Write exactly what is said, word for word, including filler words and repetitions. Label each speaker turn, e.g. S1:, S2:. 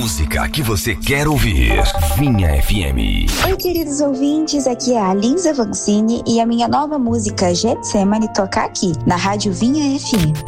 S1: música que você quer ouvir. Vinha F M.
S2: Oi, queridos ouvintes, aqui é a Lisa Vancini e a minha nova música Getsemane toca aqui, na Rádio Vinha F M.